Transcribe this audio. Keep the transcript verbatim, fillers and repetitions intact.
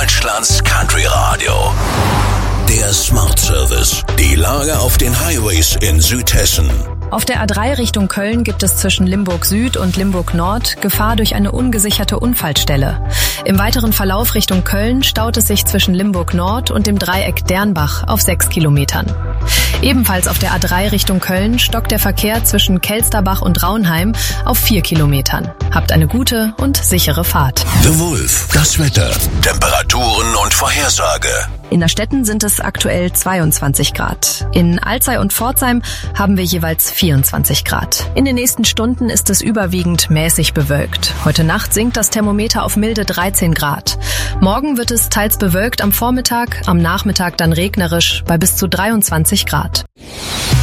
Deutschlands Country Radio. Der Smart Service. Die Lage auf den Highways in Südhessen. Auf der A drei Richtung Köln gibt es zwischen Limburg Süd und Limburg Nord Gefahr durch eine ungesicherte Unfallstelle. Im weiteren Verlauf Richtung Köln staut es sich zwischen Limburg Nord und dem Dreieck Dernbach auf sechs Kilometern. Ebenfalls auf der A drei Richtung Köln stockt der Verkehr zwischen Kelsterbach und Raunheim auf vier Kilometern. Habt eine gute und sichere Fahrt. The Wolf, das Wetter, Temperaturen und Vorhersage. In der Städten sind es aktuell zweiundzwanzig Grad. In Alzey und Pforzheim haben wir jeweils vierundzwanzig Grad. In den nächsten Stunden ist es überwiegend mäßig bewölkt. Heute Nacht sinkt das Thermometer auf milde dreizehn Grad. Morgen wird es teils bewölkt am Vormittag, am Nachmittag dann regnerisch bei bis zu dreiundzwanzig Grad.